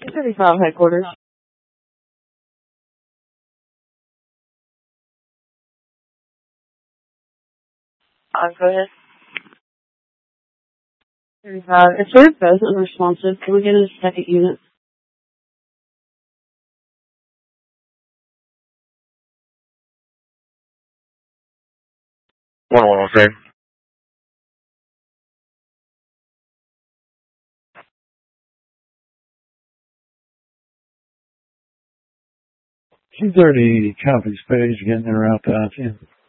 35 headquarters. Go ahead. 35. If they're both unresponsive, can we get a second unit? One, okay. Two 30 copies page getting in route to ITN.